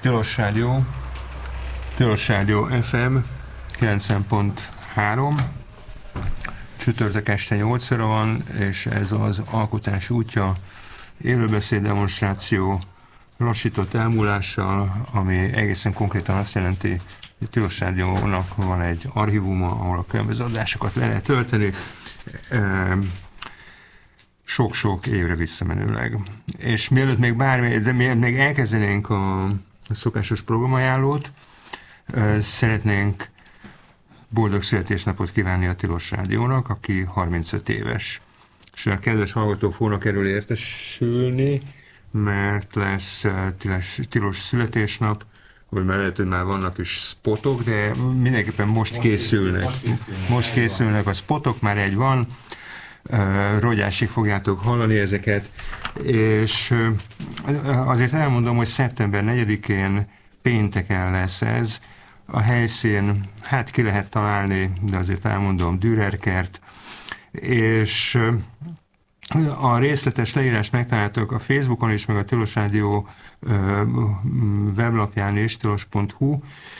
Tilos Rádió FM 90.3, csütörtök este 8 óra van, és ez az alkotás útja, élőbeszéd demonstráció lassított elmúlással, ami egészen konkrétan azt jelenti, hogy Tilos Rádiónak van egy archívuma, ahol a különböző adásokat le lehet tölteni, sok-sok évre visszamenőleg. És mielőtt még elkezdenénk a szokásos programajánlót, szeretnénk boldog születésnapot kívánni a Tilos Rádiónak, aki 35 éves. És a kedves hallgatók fognak erről értesülni, mert lesz tilos születésnap, vagy már lehet, hogy már vannak is spotok, de mindenképpen most készülnek a spotok, már egy van, rogyásig fogjátok hallani ezeket, és azért elmondom, hogy szeptember 4-én pénteken lesz ez. A helyszín, hát ki lehet találni, de azért elmondom, Dürerkert, és a részletes leírás megtaláltok a Facebookon is, meg a Tilos Rádió weblapján is, tilos.hu.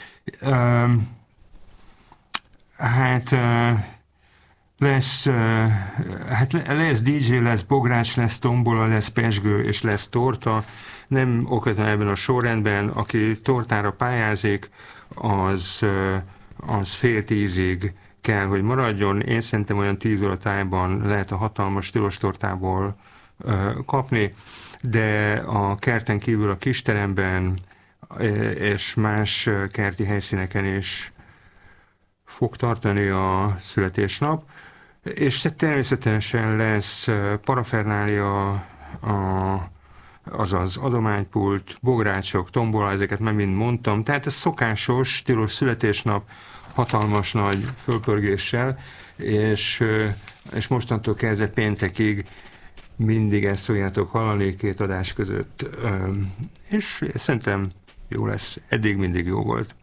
Lesz DJ, lesz bogrács, lesz tombola, lesz pezsgő és lesz torta. Nem okvetlenül ebben a sorrendben, aki tortára pályázik, az 9:30 kell, hogy maradjon. Én szerintem olyan 10 óra tájban lehet a hatalmas tilos tortából kapni, de a kerten kívül a kisteremben és más kerti helyszíneken is fog tartani a születésnap, és természetesen lesz parafernália, azaz adománypult, bográcsok, tombola, ezeket már mind mondtam, tehát ez szokásos tilos születésnap, hatalmas nagy fölpörgéssel, és mostantól kezdve péntekig mindig ezt fogjátok hallani 2 adás között, és szerintem jó lesz, eddig mindig jó volt.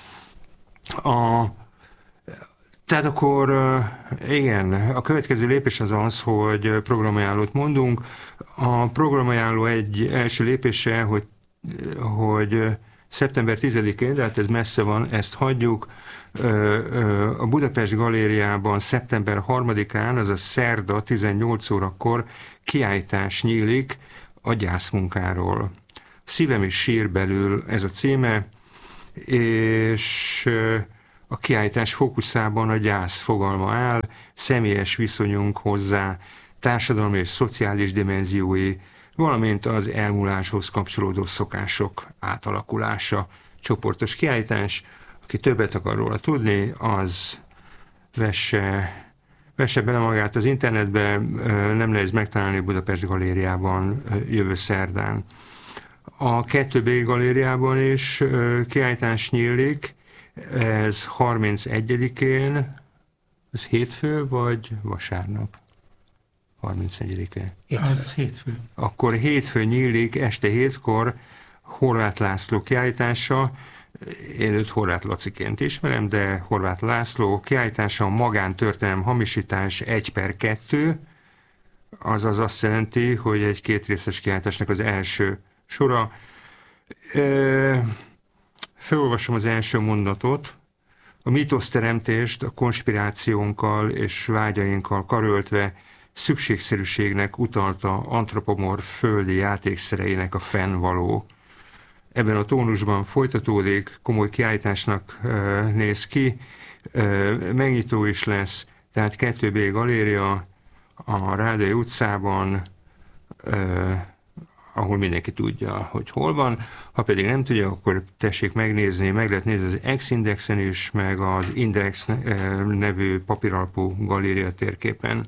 Tehát akkor igen, a következő lépés az az, hogy programajánlót mondunk. A programajánló egy első lépése, hogy szeptember 10-én, de hát ez messze van, ezt hagyjuk. A Budapest Galériában szeptember 3-án, azaz szerda 18 órakor kiállítás nyílik a gyászmunkáról. Szívem is sír belül, ez a címe, és a kiállítás fókuszában a gyász fogalma áll, személyes viszonyunk hozzá, társadalmi és szociális dimenziói, valamint az elmúláshoz kapcsolódó szokások átalakulása. Csoportos kiállítás, aki többet akar róla tudni, az vesse bele magát az internetbe, nem nehéz megtalálni Budapest Galériában jövő szerdán. A 2B galériában is kiállítás nyílik, ez 31-én, ez hétfő vagy vasárnap? 31-én. Az hétfő. Akkor hétfő nyílik, este 7-kor Horváth László kiállítása. Én őt Horváth Laciként ismerem, de Horváth László kiállítása a magántörténelem hamisítás 1/2, azaz azt jelenti, hogy egy 2 részes kiállításnak az első sora. Felolvasom az első mondatot. A mítoszteremtést a konspirációnkkal és vágyainkkal karöltve szükségszerűségnek utalta antropomorf földi játékszereinek a fennvaló. Ebben a tónusban folytatódik, komoly kiállításnak néz ki, megnyitó is lesz, tehát 2B galéria a Rádai utcában, ahol mindenki tudja, hogy hol van. Ha pedig nem tudja, akkor tessék megnézni, meg lehet nézni az X-indexen is, meg az Index nevű papíralapú galéria térképen.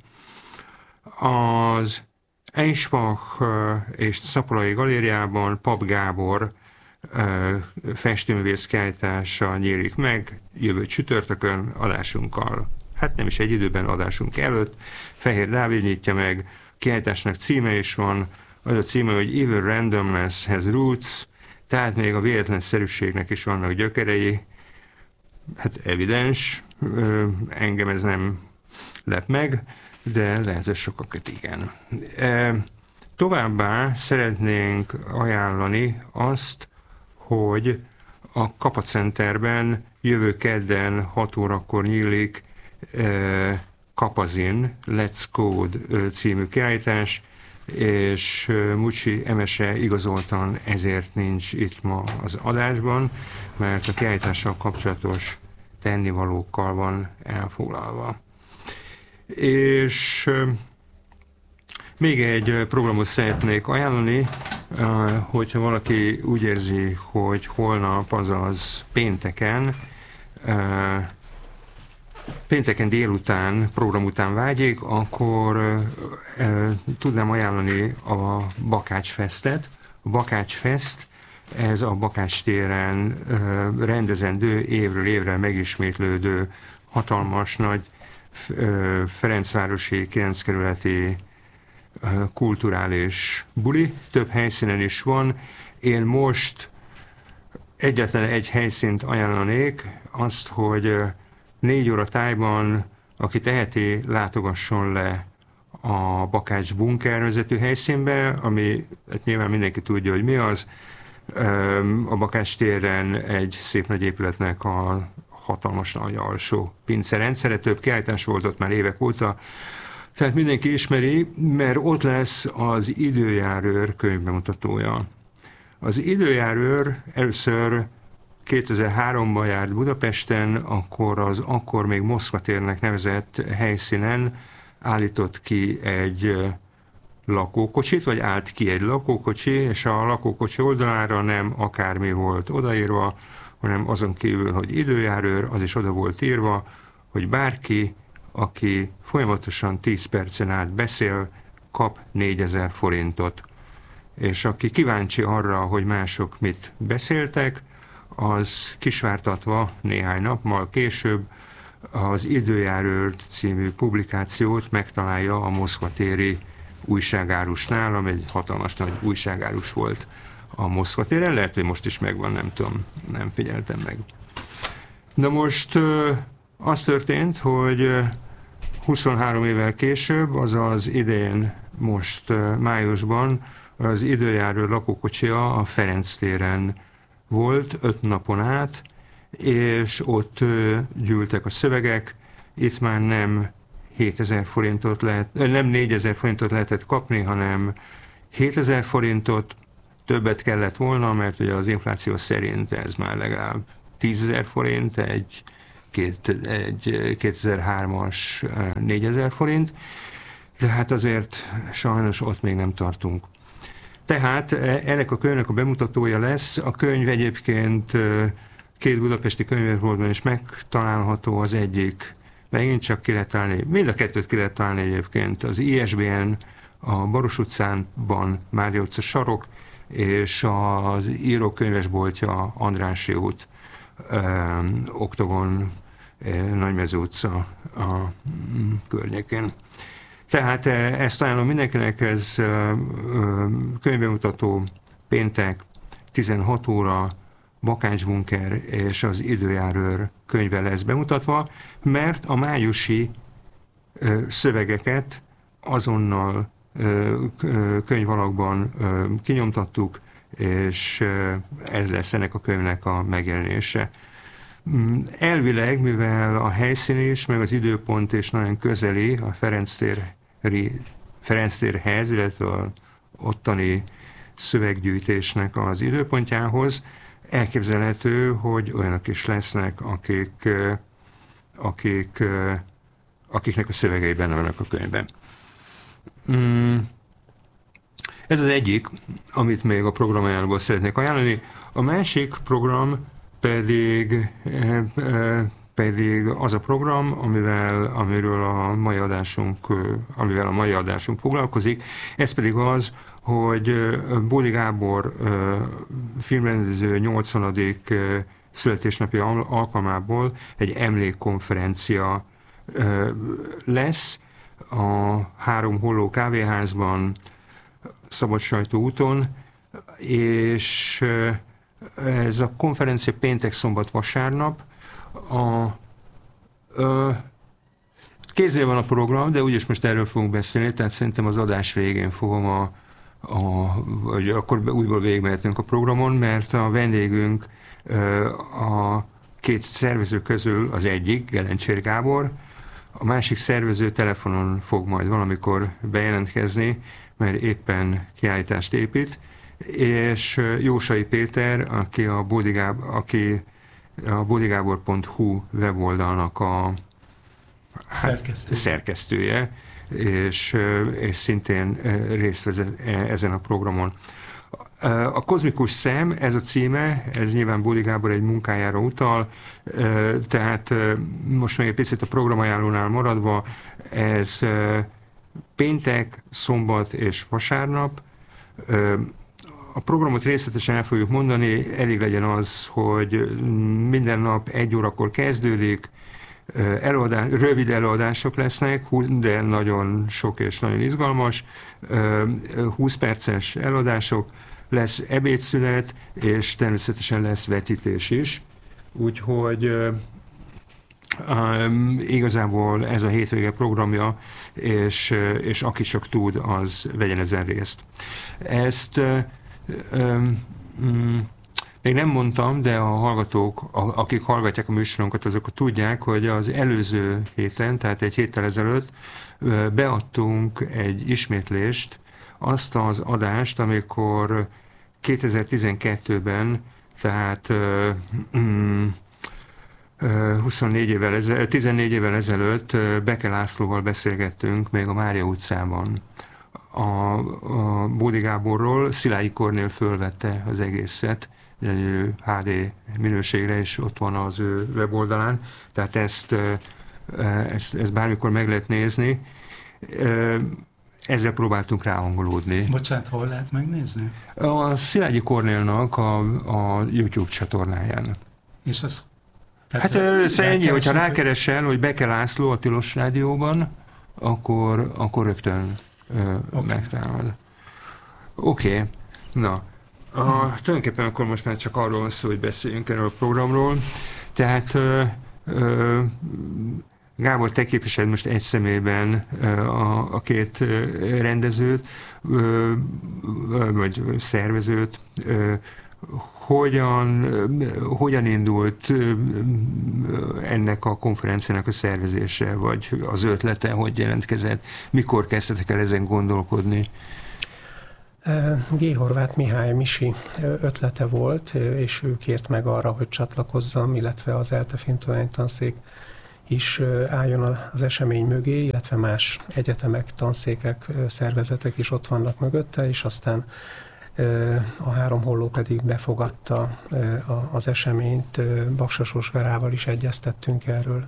Az Eichbach és Szapolai galériában Pap Gábor festőművész kiállítása nyílik meg jövő csütörtökön adásunkkal. Hát nem is egy időben, adásunk előtt. Fehér Dávid nyitja meg, kiállításnak címe is van, az a címe, hogy Even Randomness has Roots, tehát még a véletlenszerűségnek is vannak gyökerei. Hát evidens, engem ez nem lep meg, de lehet, hogy sokakat igen. Továbbá szeretnénk ajánlani azt, hogy a Kapa Centerben jövő kedden 6 órakor nyílik Kapazin, Let's Code című kiállítás, és Mucsi Emese igazoltan ezért nincs itt ma az adásban, mert a kiállítással kapcsolatos tennivalókkal van elfoglalva. És még egy programot szeretnék ajánlani, hogyha valaki úgy érzi, hogy holnap, azaz pénteken délután, program után vágyik, akkor tudnám ajánlani a Bakács Festet. A Bakács Fest, ez a Bakács téren rendezendő, évről évre megismétlődő, hatalmas nagy Ferencvárosi 9 kerületi kulturális buli. Több helyszínen is van. Én most egyetlen egy helyszínt ajánlanék, azt, hogy 4 óra tájban, aki teheti, látogasson le a Bakács Bunker vezető helyszínbe, ami hát nyilván mindenki tudja, hogy mi az. A Bakács téren egy szép nagy épületnek a hatalmas nagy alsó pincerendszere, több kiállítás volt ott már évek óta, tehát mindenki ismeri, mert ott lesz az Időjárőr könyvbemutatója. Az Időjárőr először 2003-ban járt Budapesten, akkor még Moszkva térnek nevezett helyszínen állított ki egy lakókocsit, vagy állt ki egy lakókocsi, és a lakókocsi oldalára nem akármi volt odaírva, hanem azon kívül, hogy időjárőr, az is oda volt írva, hogy bárki, aki folyamatosan 10 percen át beszél, kap 4000 forintot. És aki kíváncsi arra, hogy mások mit beszéltek, az kisvártatva néhány napmal később az Időjárőr című publikációt megtalálja a Moszkva téri újságárusnál, ami egy hatalmas nagy újságárus volt a Moszkva téren. Lehet, hogy most is megvan, nem tudom, nem figyeltem meg. Na most az történt, hogy 23 évvel később, azaz idén, most májusban az Időjárőr lakókocsia a Ferenc téren volt 5 napon át, és ott gyűltek a szövegek. Itt már nem 7000 forintot nem 4000 forintot lehetett kapni, hanem 7000 forintot, többet kellett volna, mert ugye az infláció szerint ez már legalább 10.000 forint, egy 2003-as 4000 forint, de hát azért sajnos ott még nem tartunk. Tehát ennek a könyvnek a bemutatója lesz. A könyv egyébként 2 budapesti könyvesboltban is megtalálható, az egyik megint csak ki lehet találni, mind a kettőt ki lehet találni egyébként, az ISBN, a Baros utcánban, Mária utca sarok, és az írókönyvesboltja Andrássy út, Oktogon, Nagymező utca a környékén. Tehát ezt ajánlom mindenkinek, ez könyvbemutató péntek 16 óra, Bakács Bunker és az Időjárőr könyve lesz bemutatva, mert a májusi szövegeket azonnal könyvalakban kinyomtattuk, és ez lesz ennek a könyvnek a megjelenése. Elvileg, mivel a helyszín is, meg az időpont is nagyon közeli a Ferenc térhez, illetve az ottani szöveggyűjtésnek az időpontjához, elképzelhető, hogy olyanok is lesznek, akiknek a szövegei benne vannak a könyvben. Ez az egyik, amit még a programajánlóból szeretnék ajánlani. A másik program pedig az a program, amivel a mai adásunk foglalkozik. Ez pedig az, hogy Bódi Gábor filmrendező 80. születésnapja alkalmából egy emlékkonferencia lesz a 3 Holló kávéházban, Szabadsajtó úton, és ez a konferencia péntek, szombat, vasárnap. Kéznél van a program, de úgyis most erről fogunk beszélni, tehát szerintem az adás végén fogom a vagy akkor újból végigmehetünk a programon, mert a vendégünk a két szervező közül az egyik, Gelencsér Gábor, a másik szervező telefonon fog majd valamikor bejelentkezni, mert éppen kiállítást épít, és Jósai Péter, aki a bodigábor.hu weboldalnak a szerkesztője, és szintén részt vezet ezen a programon. A kozmikus szem, ez a címe, ez nyilván Bódi Gábor egy munkájára utal, tehát most még egy picit a programajánlónál maradva, ez péntek, szombat és vasárnap. A programot részletesen el fogjuk mondani, elég legyen az, hogy minden nap 1 órakor kezdődik, rövid előadások lesznek, de nagyon sok és nagyon izgalmas, 20 perces előadások, lesz ebédszünet, és természetesen lesz vetítés is. Úgyhogy igazából ez a hétvége programja, és aki csak tud, az vegyen ezen részt. Ezt még nem mondtam, de a hallgatók, akik hallgatják a műsorunkat, azok tudják, hogy az előző héten, tehát egy héttel ezelőtt beadtunk egy ismétlést, azt az adást, amikor 2012-ben, tehát 14 évvel ezelőtt Beke Lászlóval beszélgettünk még a Mária utcában a Bódi Gáborról. Szilágyi Kornél fölvette az egészet HD minőségre, és ott van az ő weboldalán, tehát ezt bármikor meg lehet nézni. Ezzel próbáltunk ráhangolódni. Bocsánat, hol lehet megnézni? A Szilágyi Kornélnak a YouTube csatornáján. És az? Hát ennyi, hogyha rákeresel, hogy Beke László a Tilos Rádióban, akkor rögtön megtalálod. Oké. Na, tulajdonképpen akkor most már csak arról van szó, hogy beszéljünk erről a programról. Tehát Gábor, te képviseled most egy személyben a két rendezőt, vagy szervezőt. Hogyan indult ennek a konferenciának a szervezése, vagy az ötlete, hogy jelentkezett? Mikor kezdtetek el ezen gondolkodni? G. Horváth Mihály Misi ötlete volt, és ő kért meg arra, hogy csatlakozzam, illetve az ELTE filmtudománytanszék is álljon az esemény mögé, illetve más egyetemek, tanszékek, szervezetek is ott vannak mögötte, és aztán a Három Holló pedig befogadta az eseményt, Baksasós Verával is egyeztettünk erről.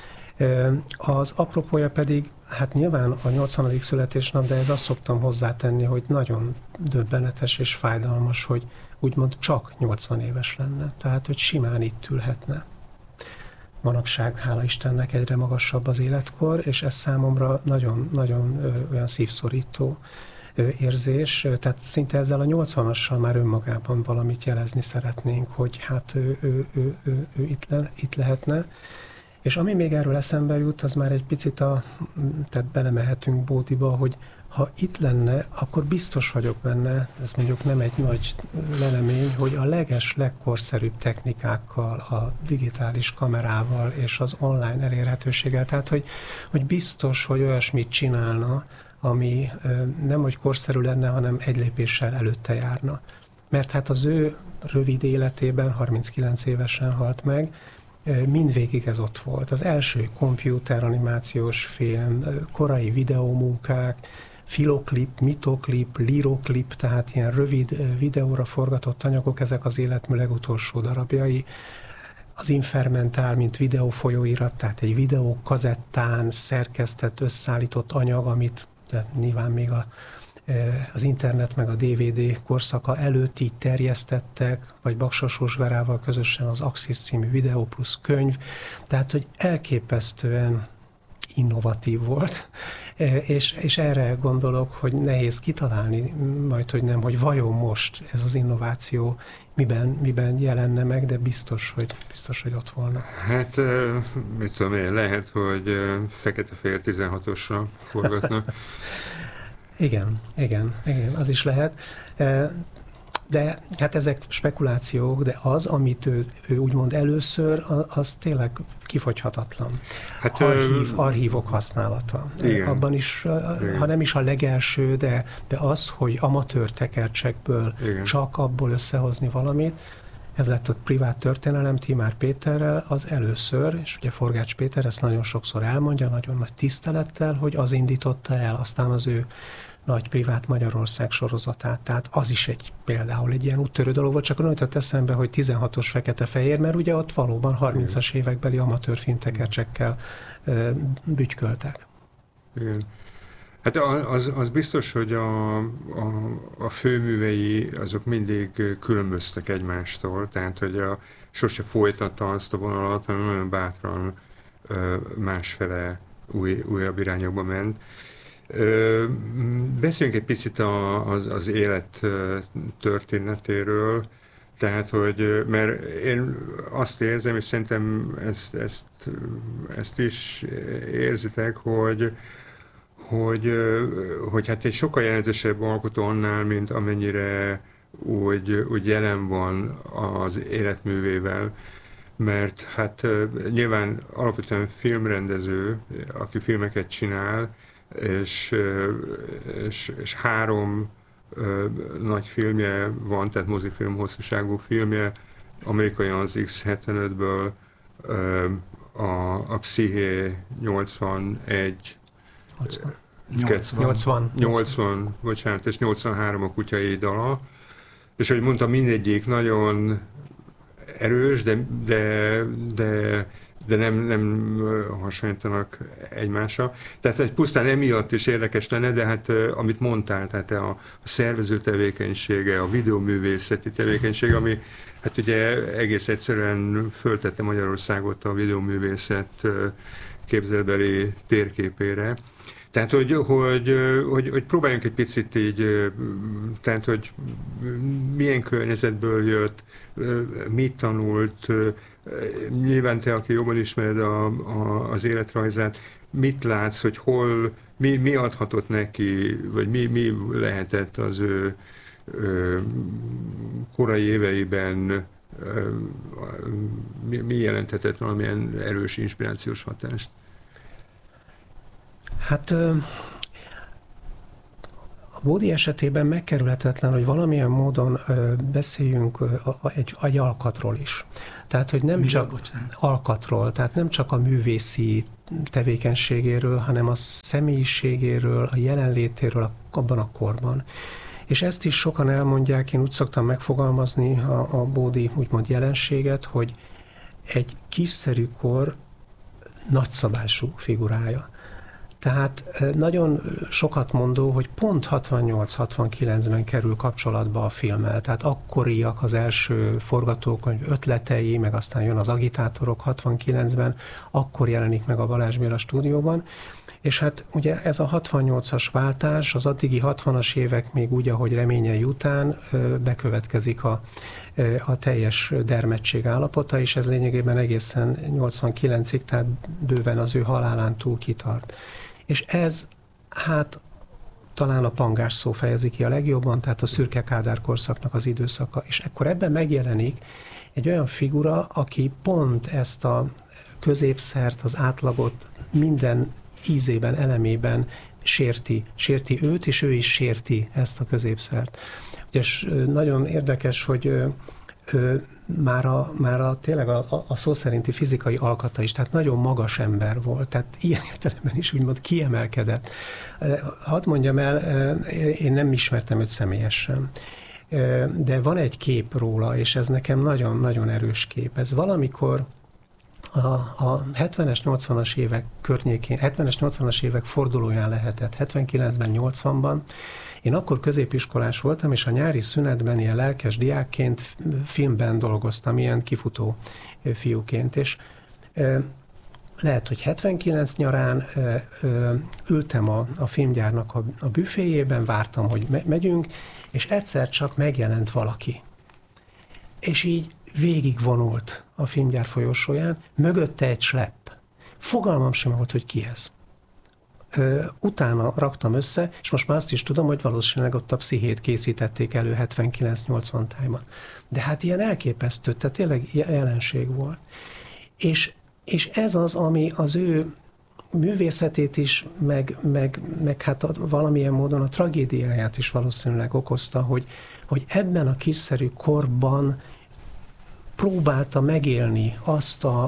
Az apropója pedig, hát nyilván a 80. születésnap, de ez azt szoktam hozzátenni, hogy nagyon döbbenetes és fájdalmas, hogy úgymond csak 80 éves lenne, tehát hogy simán itt ülhetne. Manapság, hála Istennek, egyre magasabb az életkor, és ez számomra nagyon olyan szívszorító érzés, tehát szinte ezzel a 80-assal már önmagában valamit jelezni szeretnénk, hogy hát ő itt lehetne. És ami még erről eszembe jut, az már egy picit tehát belemehetünk Bódiba, hogy ha itt lenne, akkor biztos vagyok benne, ez mondjuk nem egy nagy leremény, hogy a legkorszerűbb technikákkal, a digitális kamerával és az online elérhetőséggel, tehát hogy biztos, hogy olyasmit csinálna, ami nem hogy korszerű lenne, hanem egy lépéssel előtte járna. Mert hát az ő rövid életében, 39 évesen halt meg, mindvégig ez ott volt. Az első komputeranimációs film, korai videómunkák, filoklip, mitoklip, liroklip, tehát ilyen rövid videóra forgatott anyagok, ezek az életmű legutolsó darabjai. Az Infermentál, mint videófolyóirat, tehát egy videókazettán szerkesztett, összeállított anyag, amit nyilván még az internet meg a DVD korszaka előtt így terjesztettek, vagy Baksasós Verával közösen az Axis című videó plusz könyv, tehát hogy elképesztően innovatív volt, és erre gondolok, hogy nehéz kitalálni majd, hogy nem, hogy vajon most ez az innováció miben jelenne meg, de biztos, hogy ott volna. Hát, mit tudom én, lehet, hogy fekete-fehér 16-osra forgatnak. Igen, az is lehet. De hát ezek spekulációk, de az, amit ő úgymond először, az tényleg kifogyhatatlan. Hát, archívok használata. Igen. Abban is, igen. Ha nem is a legelső, de az, hogy amatőr tekercsekből igen. csak abból összehozni valamit, ez lett ott privát történelem Timár Péterrel, az először, és ugye Forgács Péter ezt nagyon sokszor elmondja, nagyon nagy tisztelettel, hogy az indította el, aztán az ő nagy privát Magyarország sorozatát. Tehát az is például egy ilyen úttörő dolog volt, csak olyan jutott eszembe, hogy 16-os fekete-fehér, mert ugye ott valóban 30-as évekbeli amatőr filmtekercsekkel bütyköltek. Igen. Hát az biztos, hogy a főművei azok mindig különböztek egymástól, tehát hogy sose folytatta azt a vonalat, hanem nagyon bátran másfele újabb irányokba ment. Beszéljünk egy picit az élet történetéről, tehát, hogy, mert én azt érzem, és szerintem ezt is érzitek, hogy hát egy sokkal jelentősebb alkotó annál, mint amennyire úgy jelen van az életművével, mert hát nyilván alapvetően filmrendező, aki filmeket csinál, és 3 nagy filmje van, tehát mozifilm hosszúságú filmje, amerikai az X-75-ből, a Psziché 81, 80, bocsánat, és 83 a Kutyai dala, és ahogy mondtam, mindegyik nagyon erős, de nem hasonlítanak egymásra. Tehát hogy pusztán emiatt is érdekes lenne, de hát amit mondtál, tehát a szervező tevékenysége, a videóművészeti tevékenység, ami hát ugye egész egyszerűen föltette Magyarországot a videóművészet képzelbeli térképére. Tehát, hogy próbáljunk egy picit így, tehát, hogy milyen környezetből jött, mit tanult, nyilván te, aki jobban ismered az életrajzát, mit látsz, hogy hol, mi adhatott neki, vagy mi lehetett az ő korai éveiben, mi jelenthetett valamilyen erős inspirációs hatást? Hát a Bódi esetében megkerülhetetlen, hogy valamilyen módon beszéljünk egy alkatról is. Tehát, hogy nem csak alkatról, tehát nem csak a művészi tevékenységéről, hanem a személyiségéről, a jelenlétéről abban a korban. És ezt is sokan elmondják, én úgy szoktam megfogalmazni a Bódi úgymond jelenséget, hogy egy kiszerű kor nagyszabású figurája. Tehát nagyon sokat mondó, hogy pont 68-69-ben kerül kapcsolatba a filmmel, tehát akkoriak az első forgatókönyv ötletei, meg aztán jön az Agitátorok 69-ben, akkor jelenik meg a Balázs Béla stúdióban, és hát ugye ez a 68-as váltás, az addigi 60-as évek még úgy, ahogy reményei után bekövetkezik a teljes dermedtség állapota, és ez lényegében egészen 89-ig, tehát bőven az ő halálán túl kitart. És ez, hát talán a pangás szó fejezi ki a legjobban, tehát a szürke Kádár korszaknak az időszaka. És ekkor ebben megjelenik egy olyan figura, aki pont ezt a középszert, az átlagot minden ízében, elemében sérti őt, és ő is sérti ezt a középszert. Ugye nagyon érdekes, hogy már tényleg a szó szerinti fizikai alkata is, tehát nagyon magas ember volt, tehát ilyen értelemben is úgymond kiemelkedett. Hadd mondjam el, én nem ismertem őt személyesen, de van egy kép róla, és ez nekem nagyon-nagyon erős kép. Ez valamikor a 70-es, 80-as évek környékén, 70-es, 80-as évek fordulóján lehetett, 79-ben, 80-ban. Én akkor középiskolás voltam, és a nyári szünetben ilyen lelkes diákként filmben dolgoztam, ilyen kifutó fiúként, és lehet, hogy 79 nyarán ültem a filmgyárnak a büféjében, vártam, hogy megyünk, és egyszer csak megjelent valaki. És így végigvonult a filmgyár folyosóján, mögötte egy slepp. Fogalmam sem volt, hogy ki ez. utána raktam össze, és most már azt is tudom, hogy valószínűleg ott a Pszichét készítették elő 79-80 tájban. De hát ilyen elképesztő, tehát tényleg jelenség volt. És ez az, ami az ő művészetét is, meg hát valamilyen módon a tragédiáját is valószínűleg okozta, hogy ebben a kiszerű korban próbálta megélni azt a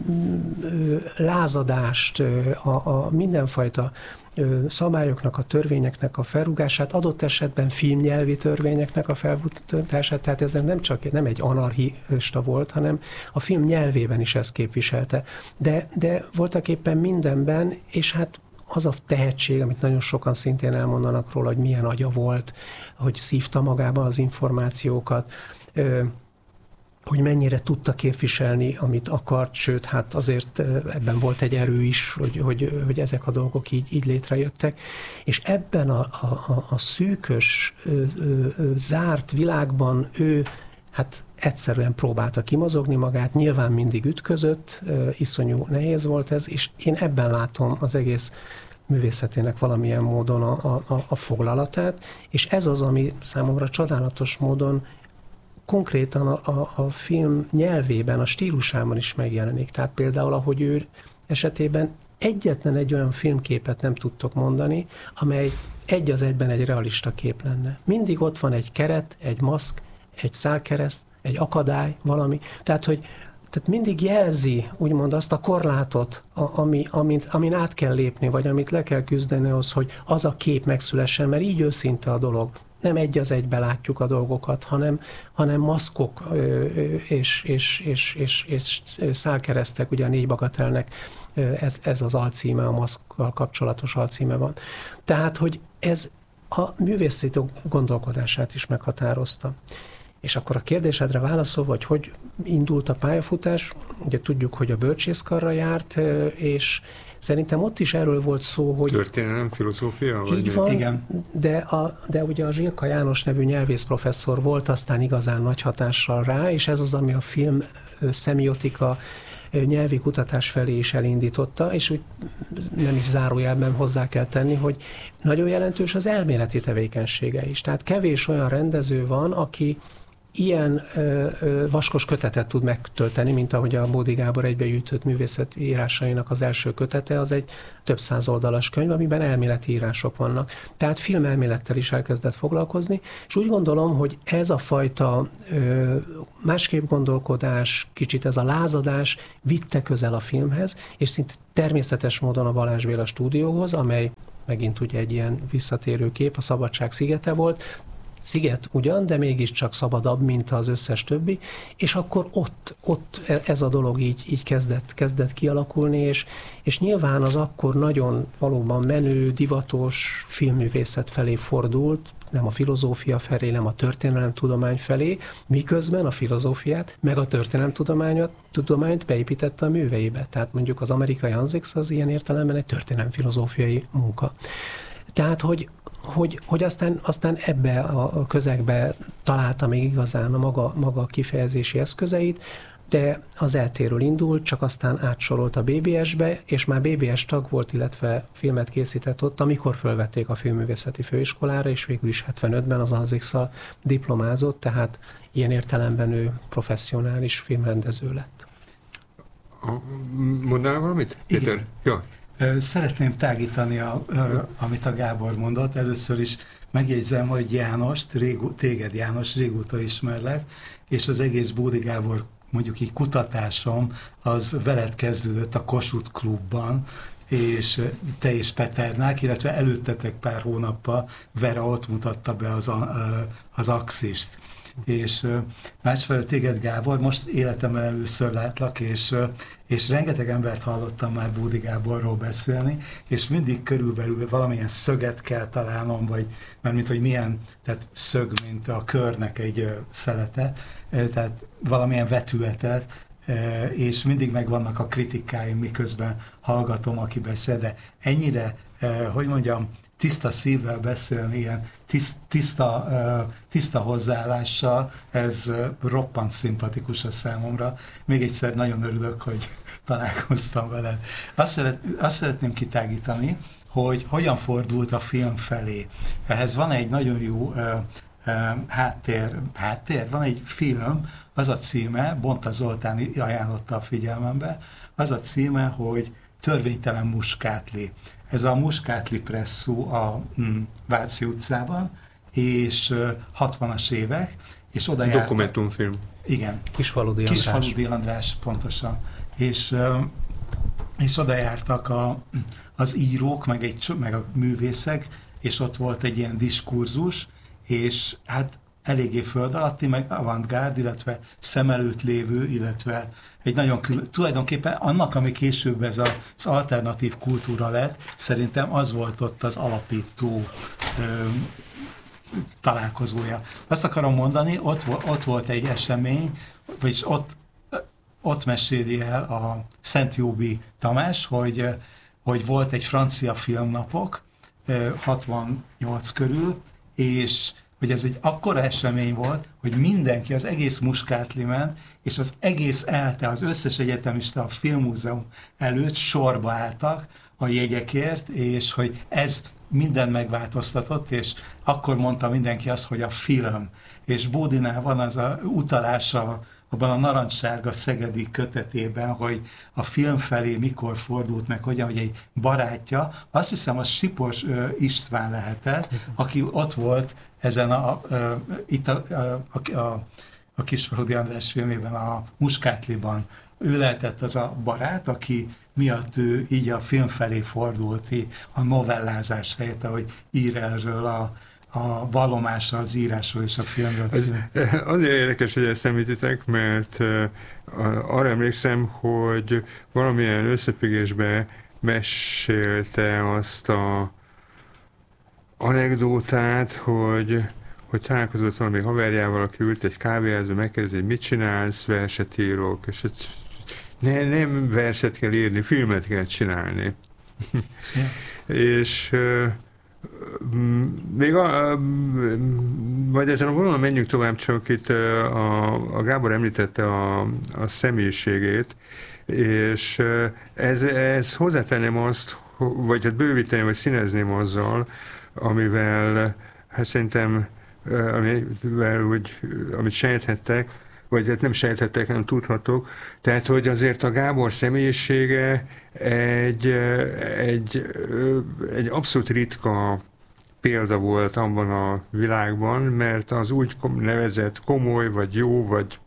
lázadást, a mindenfajta szabályoknak, a törvényeknek a felrúgását, adott esetben filmnyelvi törvényeknek a felrúgását, tehát ez nem egy anarchista volt, hanem a film nyelvében is ezt képviselte. De voltak éppen mindenben, és hát az a tehetség, amit nagyon sokan szintén elmondanak róla, hogy milyen agya volt, hogy szívta magába az információkat, hogy mennyire tudta képviselni, amit akart, sőt, hát azért ebben volt egy erő is, hogy ezek a dolgok így létrejöttek. És ebben a szűkös, zárt világban ő hát egyszerűen próbálta kimozogni magát, nyilván mindig ütközött, iszonyú nehéz volt ez, és én ebben látom az egész művészetének valamilyen módon a foglalatát, és ez az, ami számomra csodálatos módon konkrétan a film nyelvében, a stílusában is megjelenik. Tehát például, ahogy ő esetében egyetlen egy olyan filmképet nem tudtok mondani, amely egy az egyben egy realista kép lenne. Mindig ott van egy keret, egy maszk, egy szálkereszt, egy akadály, valami. Tehát mindig jelzi, úgymond azt a korlátot, amin át kell lépni, vagy amit le kell küzdeni ahhoz, hogy az a kép megszülessen, mert így őszinte a dolog. Nem egy az egybe látjuk a dolgokat, hanem maszkok és szálkeresztek, ugye a 4 bagatelnek ez az alcíme, a maszkkal kapcsolatos alcíme van. Tehát, hogy ez a művészeti gondolkodását is meghatározta. És akkor a kérdésedre válaszolva, hogy indult a pályafutás, ugye tudjuk, hogy a bölcsészkarra járt, és szerintem ott is erről volt szó, hogy... Történelem, filozófia? Így van, igen. De ugye a Zsilka János nevű nyelvészprofesszor volt aztán igazán nagy hatással rá, és ez az, ami a film szemiotika nyelvi kutatás felé is elindította, és úgy nem is zárójelben hozzá kell tenni, hogy nagyon jelentős az elméleti tevékenysége is. Tehát kevés olyan rendező van, aki ilyen vaskos kötetet tud megtölteni, mint ahogy a Bódi Gábor egybegyűjtött művészeti írásainak az első kötete, az egy több száz oldalas könyv, amiben elméleti írások vannak. Tehát filmelmélettel is elkezdett foglalkozni, és úgy gondolom, hogy ez a fajta másképp gondolkodás, kicsit ez a lázadás vitte közel a filmhez, és szinte természetes módon a Balázs Béla stúdióhoz, amely megint ugye egy ilyen visszatérő kép, a Szabadság szigete volt, sziget ugyan, de mégiscsak szabadabb, mint az összes többi, és akkor ott ez a dolog így kezdett kialakulni, és nyilván az akkor nagyon valóban menő, divatos filmművészet felé fordult, nem a filozófia felé, nem a történelemtudomány felé, miközben a filozófiát, meg a történelemtudományt beépítette a műveibe. Tehát mondjuk az amerikai Anzix az ilyen értelemben egy történelemfilozófiai munka. Tehát, hogy aztán ebbe a közegbe találta még igazán a maga kifejezési eszközeit, de az eltéről indult, csak aztán átsorolt a BBS-be, és már BBS tag volt, illetve filmet készített ott, amikor fölvették a filmművészeti főiskolára, és végül is 75-ben az Anzix-szal diplomázott, tehát ilyen értelemben ő professzionális filmrendező lett. Mondanál valamit, Péter? Igen. Ja. Szeretném tágítani, amit a Gábor mondott. Először is megjegyzem, hogy téged János régóta ismerlek, és az egész Bódi Gábor mondjuk így kutatásom az veled kezdődött a Kossuth Klubban, és te és Peternák, illetve előttetek pár hónappal Vera ott mutatta be az Axist. És másfelől téged, Gábor, most életemben először látlak, és rengeteg embert hallottam már Bódi Gáborról beszélni, és mindig körülbelül valamilyen szöget kell találnom, vagy mert hogy milyen, tehát szög, mint a körnek egy szelete, tehát valamilyen vetületet, és mindig megvannak a kritikáim, miközben hallgatom, aki beszél, de ennyire, hogy mondjam, tiszta szívvel beszélni, ilyen tiszta hozzáállással, ez roppant szimpatikus a számomra. Még egyszer nagyon örülök, hogy találkoztam veled. Azt szeretném kitágítani, hogy hogyan fordult a film felé. Ehhez van egy nagyon jó háttér, van egy film, az a címe, Bonta Zoltán ajánlotta a figyelmembe, az a címe, hogy Törvénytelen muskátli. Ez a Muskátli presszó a Váci utcában, és 60-as évek, és oda jártak... Dokumentumfilm. Igen. Kisfaludi András, pontosan. És oda jártak az írók, meg a művészek, és ott volt egy ilyen diskurzus, és hát eléggé föld alatti, meg avantgárd, illetve szem előtt lévő, illetve egy nagyon tulajdonképpen annak, ami később ez az alternatív kultúra lett, szerintem az volt ott az alapító találkozója. Azt akarom mondani, ott volt egy esemény, vagyis ott meséli el a Szent Jóbi Tamás, hogy volt egy francia filmnapok 68 körül, és hogy ez egy akkora esemény volt, hogy mindenki, az egész Muskátli ment, és az egész ELTE, az összes egyetemista a Filmmúzeum előtt sorba álltak a jegyekért, és hogy ez minden megváltoztatott, és akkor mondta mindenki azt, hogy a film. És Bódinál van az a utalása abban a narancssárga szegedi kötetében, hogy a film felé mikor fordult meg, hogyan, hogy egy barátja, azt hiszem, az Sipos István lehetett, aki ott volt ezen a Kisfaludi András filmében, a Muskátliban. Ő lehetett az a barát, aki miatt ő így a film felé fordult, a novellázás helyett, ahogy ír erről a vallomásra, az írásról és a filmről. Azért érdekes, hogy ezt említitek, mert arra emlékszem, hogy valamilyen összefüggésben mesélte azt a anekdótát, hogy találkozott valami haverjával, aki ült egy kávéházba, megkérdezi, hogy mit csinálsz, verset írok, és nem verset kell írni, filmet kell csinálni. Yeah. És még vagy ezen a vonalon menjünk tovább, csak itt a Gábor említette a személyiségét, és ez hozzátenném azt, vagy hát bővíteném, vagy színezném azzal, amivel hát szerintem amit sejthettek, vagy hát nem sejthettek, nem tudhatok. Tehát, hogy azért a Gábor személyisége egy abszolút ritka példa volt abban a világban, mert az úgy nevezett komoly, vagy jó, vagy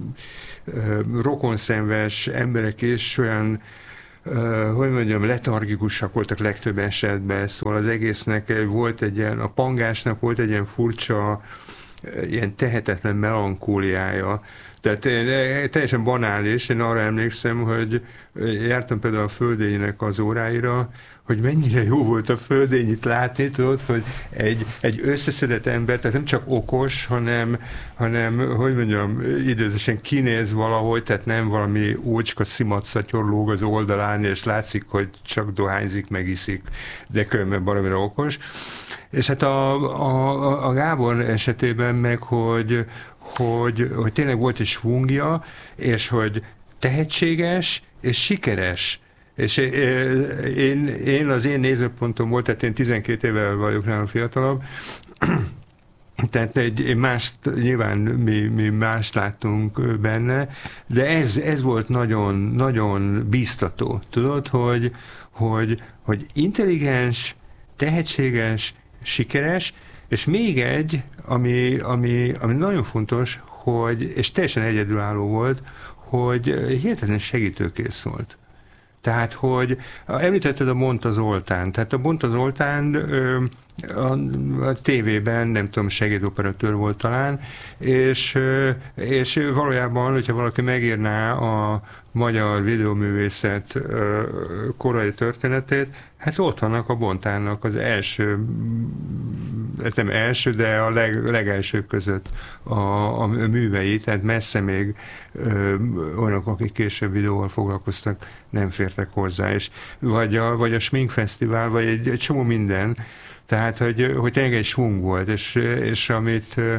rokonszenves emberek is olyan, hogy mondjam, letargikusak voltak legtöbb esetben, szóval az egésznek volt egy ilyen, a Pangásnak volt egy ilyen furcsa, ilyen tehetetlen melankóliája. Tehát teljesen banális, én arra emlékszem, hogy jártam például a Földénynek az óráira, hogy mennyire jó volt a Földényit látni, tudod, hogy egy összeszedett ember, tehát nem csak okos, hanem hogy mondjam, időzősen kinéz valahogy, tehát nem valami ócska szimatszatyor lóg az oldalán, és látszik, hogy csak dohányzik, megiszik, de különben valamire okos. És hát a Gábor esetében meg, hogy tényleg volt egy svungja, és hogy tehetséges, és sikeres. És én az én nézőpontom volt, tehát én 12 évvel vagyok nálam fiatalabb, tehát nyilván mi mást láttunk benne, de ez volt nagyon, nagyon bíztató. Tudod, hogy intelligens, tehetséges, sikeres, és még egy, ami nagyon fontos, és teljesen egyedülálló volt, hogy hihetetlen segítőkész volt. Tehát, hogy említetted a Bonta Zoltán. Tehát a Bonta Zoltán a tévében, nem tudom, segédoperatőr volt talán, és valójában, hogyha valaki megírná a magyar videóművészet korai történetét, hát ott vannak a Bontának az első, nem első, de a legelsők között a művei, tehát messze még olyanok, akik később videóval foglalkoztak, nem fértek hozzá, és vagy a Sminkfesztivál, vagy egy csomó minden, tehát, hogy tényleg egy svung volt, és amit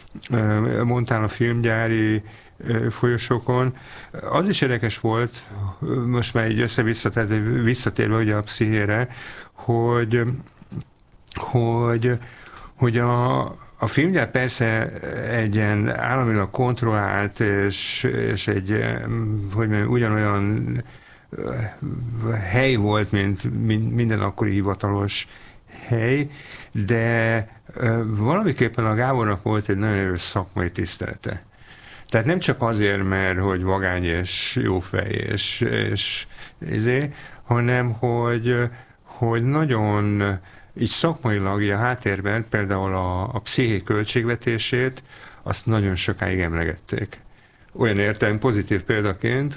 Montana filmgyári folyosókon. Az is érdekes volt, most már így visszatérve ugye a pszichére, hogy a filmgyár persze egy ilyen államilag kontrollált és egy, hogy mondjam, ugyanolyan hely volt, mint minden akkori hivatalos hely, de valamiképpen a Gábornak volt egy nagyon erős szakmai tisztelete. Tehát nem csak azért, mert hogy vagány és jófej, és hanem hogy nagyon így szakmailag a háttérben például a psziché költségvetését azt nagyon sokáig emlegették. Olyan értelem pozitív példaként,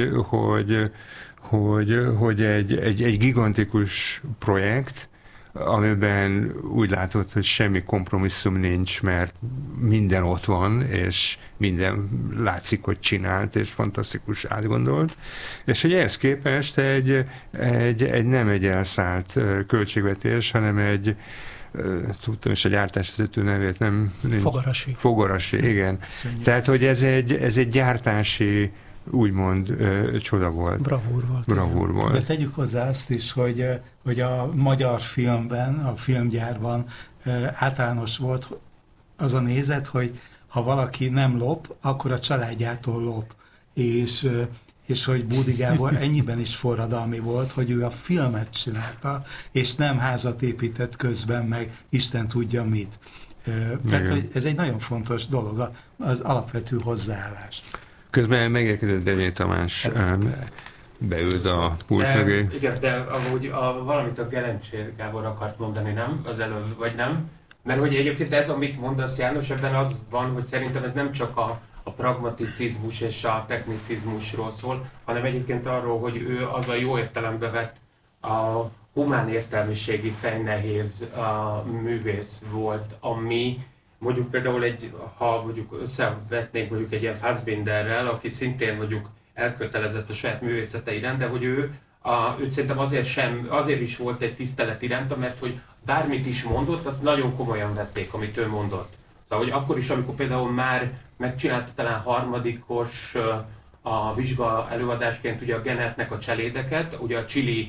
hogy egy gigantikus projekt, amiben úgy látod, hogy semmi kompromisszum nincs, mert minden ott van, és minden látszik, hogy csinált, és fantasztikus átgondolt, és hogy ehhez képest egy nem egy elszállt költségvetés, hanem tudtam is a gyártásvezető nevét, nem? Fogarasi, igen. Köszönjük. Tehát, hogy ez egy gyártási úgymond csoda volt. Bravúr volt. De tegyük hozzá azt is, hogy a magyar filmben, a filmgyárban általános volt az a nézet, hogy ha valaki nem lop, akkor a családjától lop. És hogy Bódi Gábor ennyiben is forradalmi volt, hogy ő a filmet csinálta, és nem házat épített közben, meg Isten tudja mit. Tehát, hogy ez egy nagyon fontos dolog, az alapvető hozzáállás. Közben megérkezett Benyé Tamás, beült a pult mögé. Igen, de amúgy valamit a Gelencsér Gábor akart mondani, nem? Az előbb, vagy nem? Mert hogy egyébként ez, amit mondasz, János, ebben az van, hogy szerintem ez nem csak a pragmaticizmus és a technicizmusról szól, hanem egyébként arról, hogy ő az a jó értelembe vett a humán értelmiségi fejnehéz művész volt, ami mondjuk például ha mondjuk összevetnénk mondjuk egy ilyen Fassbinderrel, aki szintén mondjuk elkötelezett a saját művészete iránt, de hogy őt szerintem azért is volt egy tisztelet iránta, mert hogy bármit is mondott, azt nagyon komolyan vették, amit ő mondott. Szóval, hogy akkor is, amikor például már megcsinálta talán harmadikos a vizsga előadásként ugye a Genetnek a cselédeket, ugye a Chili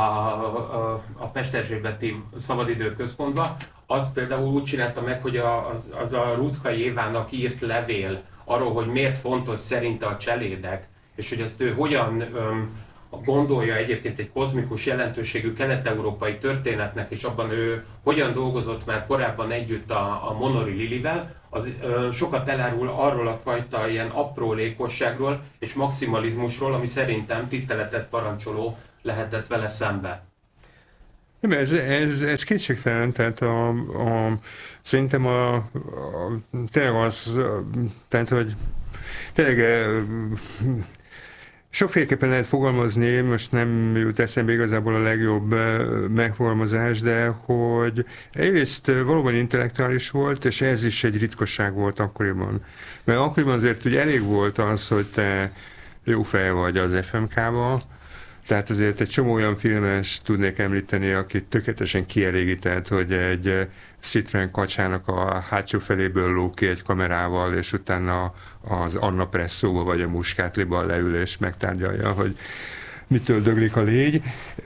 a Pesterzsébeti Szabadidő Központba, az például úgy csinálta meg, hogy az a Rutkai Évának írt levél arról, hogy miért fontos szerinte a cselédek, és hogy ezt ő hogyan gondolja egyébként egy kozmikus jelentőségű kelet-európai történetnek, és abban ő hogyan dolgozott már korábban együtt a Monori Lilivel, az sokat elárul arról a fajta ilyen aprólékosságról és maximalizmusról, ami szerintem tiszteletet parancsoló lehetett vele szembe. Ez kétségtelen, tehát szerintem tényleg az, tehát hogy tényleg sokféleképpen lehet fogalmazni, most nem jut eszembe igazából a legjobb megfogalmazás, de hogy egyrészt valóban intellektuális volt, és ez is egy ritkosság volt akkoriban. Mert akkoriban azért ugye elég volt az, hogy te jó fej vagy az FMK-ba, tehát azért egy csomó olyan filmes tudnék említeni, aki tökéletesen kielégített, hogy egy Citroen kacsának a hátsó feléből ló ki egy kamerával, és utána az Anna Presszóba vagy a Muskátliban leül és megtárgyalja, hogy mitől döglik a légy.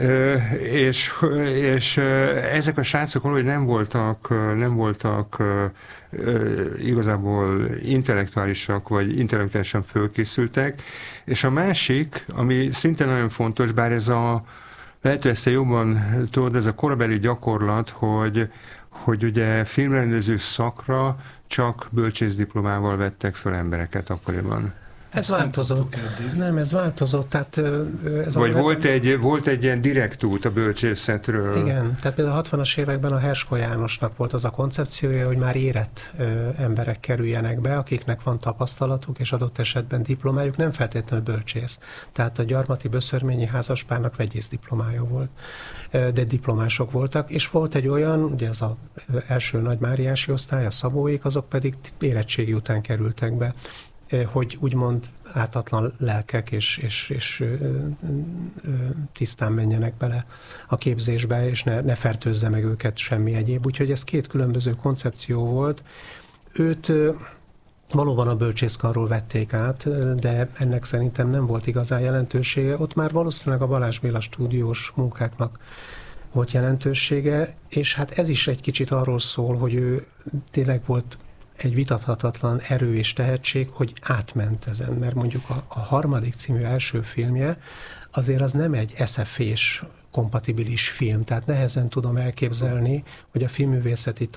És ezek a srácok valahogy nem voltak igazából intellektuálisak, vagy intellektuálisan fölkészültek. És a másik, ami szintén nagyon fontos, bár lehet, hogy ezt jobban tudod, ez a korabeli gyakorlat, hogy ugye filmrendező szakra csak bölcsészdiplomával vettek föl embereket akkoriban. Ez változott. Nem, ez változott. Tehát, vagy volt egy ilyen direkt út a bölcsészetről. Igen, tehát például a 60-as években a Herskó Jánosnak volt az a koncepciója, hogy már érett emberek kerüljenek be, akiknek van tapasztalatuk, és adott esetben diplomájuk, nem feltétlenül bölcsész. Tehát a Gyarmati Böszörményi házaspárnak vegyész diplomája volt, de diplomások voltak, és volt egy olyan, ugye ez az első nagymáriási osztály, a Szabóék, azok pedig érettségi után kerültek be, hogy úgymond ártatlan lelkek és tisztán menjenek bele a képzésbe, és ne fertőzze meg őket semmi egyéb. Úgyhogy ez két különböző koncepció volt. őt valóban a bölcsészkarról vették át, de ennek szerintem nem volt igazán jelentősége. Ott már valószínűleg a Balázs Béla stúdiós munkáknak volt jelentősége, és hát ez is egy kicsit arról szól, hogy ő tényleg volt egy vitathatatlan erő és tehetség, hogy átment ezen, mert mondjuk a Harmadik című első filmje azért az nem egy SF-és kompatibilis film, tehát nehezen tudom elképzelni, hogy a filmművészeti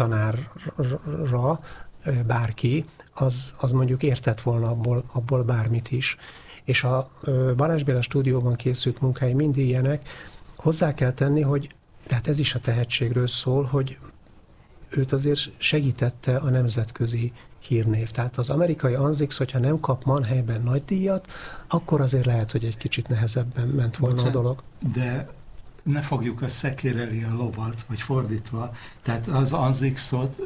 tanárra bárki, az mondjuk értett volna abból bármit is. És a Balázs Béla stúdióban készült munkái mind ilyenek. Hozzá kell tenni, hogy tehát ez is a tehetségről szól, hogy őt azért segítette a nemzetközi hírnév. Tehát az amerikai Anzix, hogyha nem kap Mannheimben nagy díjat, akkor azért lehet, hogy egy kicsit nehezebben ment volna a dolog. De ne fogjuk a szekér elé a lovat, vagy fordítva. Tehát az Anzixot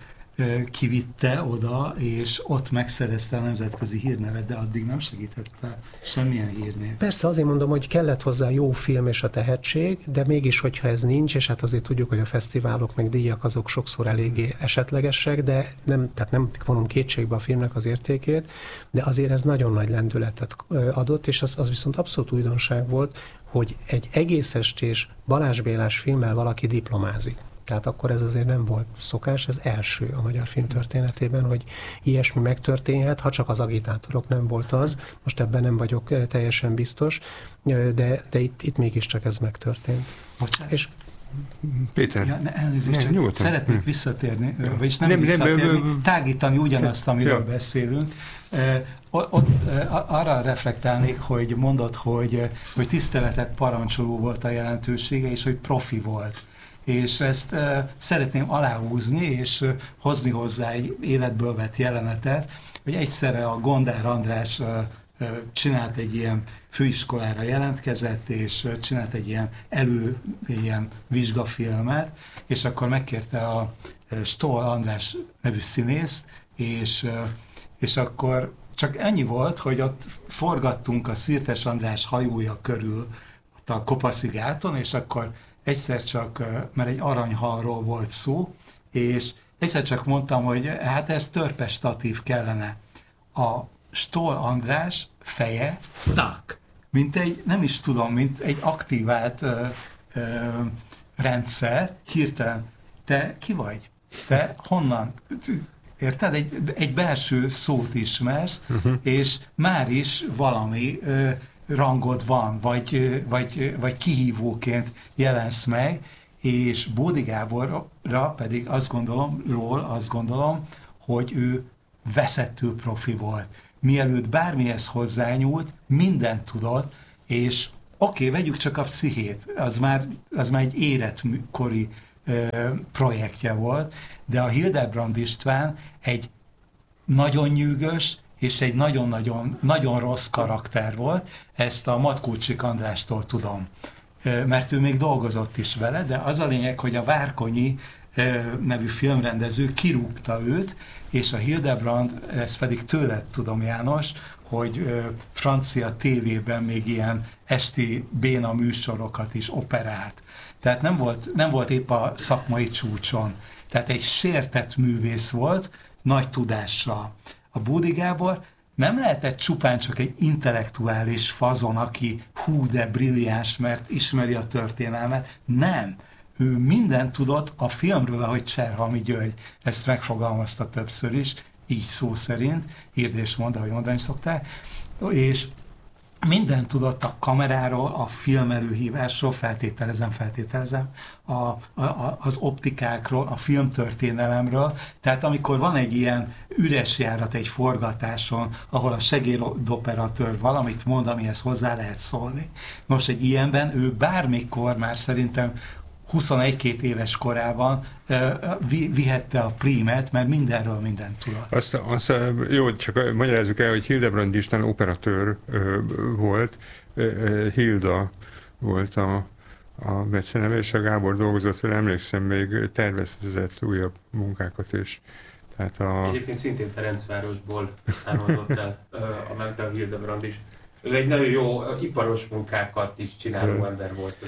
kivitte oda, és ott megszerezte a nemzetközi hírnevet, de addig nem segítette semmilyen hírnév. Persze azért mondom, hogy kellett hozzá jó film és a tehetség, de mégis, hogyha ez nincs, és hát azért tudjuk, hogy a fesztiválok meg díjak azok sokszor eléggé esetlegesek, de tehát nem vonom kétségbe a filmnek az értékét, de azért ez nagyon nagy lendületet adott, és az viszont abszolút újdonság volt, hogy egy egész estés Balázs Bélás filmmel valaki diplomázik. Tehát akkor ez azért nem volt szokás, ez első a magyar film történetében, hogy ilyesmi megtörténhet, ha csak az agitátorok nem volt az, most ebben nem vagyok teljesen biztos, de itt mégiscsak ez megtörtént. Bocsánat. És Péter, ja, elnézést, szeretnék visszatérni, vagyis nem visszatérni, tágítani ugyanazt, amiről beszélünk. Ott arra reflektálnék, hogy mondod, hogy tiszteletet parancsoló volt a jelentősége, és hogy profi volt. És ezt szeretném aláhúzni, és hozni hozzá egy életből vett jelenetet, hogy egyszerre a Gondár András csinált egy ilyen főiskolára jelentkezett, és csinált egy ilyen vizsgafilmet, és akkor megkérte a Stoll András nevű színészt, és akkor csak ennyi volt, hogy ott forgattunk a Szirtes András hajója körül, ott a Kopaszigáton, és akkor egyszer csak, mert egy aranyhalról volt szó, és egyszer csak mondtam, hogy hát ez törpe statív kellene. A Stoll András feje, mint egy, nem is tudom, mint egy aktivált rendszer, hirtelen, te ki vagy? Te honnan? Érted? Egy belső szót ismersz, és már is valami rangod van, vagy kihívóként jelensz meg, és Bódi Gáborra pedig azt gondolom, hogy ő veszettő profi volt. Mielőtt bármihez hozzányúlt, mindent tudott, és oké, vegyük csak a Pszichét, az már egy életkori projektje volt, de a Hildebrand István egy nagyon nyűgös, és egy nagyon rossz karakter volt, ezt a Matkócsik Andrástól tudom, mert ő még dolgozott is vele, de az a lényeg, hogy a Várkonyi nevű filmrendező kirúgta őt, és a Hildebrand, ezt pedig tőled tudom, János, hogy francia tévében még ilyen esti béna műsorokat is operált. Tehát nem volt épp a szakmai csúcson. Tehát egy sértett művész volt, nagy tudással. A Bódi Gábor nem lehetett csupán csak egy intellektuális fazon, aki de brilliáns, mert ismeri a történelmet. Nem. Ő mindent tudott a filmről, ahogy Cserhalmi György ezt megfogalmazta többször is, így szó szerint, írd és mondd, ahogy mondani szokták, és mindent tudott a kameráról, a film előhívásról, feltételezem, az optikákról, a filmtörténelemről. Tehát amikor van egy ilyen üres járat egy forgatáson, ahol a segédoperatőr valamit mond, amihez hozzá lehet szólni. Nos, egy ilyenben ő bármikor már szerintem 21-2 éves korában vihette a prímet, mert mindenről mindent tudott. Azt jó, csak magyarázzuk el, hogy Hildebrand István operatőr volt, Hilda volt a beceneve, és a Gábor dolgozott vele, emlékszem, még tervezett újabb munkákat is. Tehát Egyébként szintén Ferencvárosból származott el a Magda Hildebrand is. Ő egy nagyon jó iparos munkákat is csináló ember volt azért.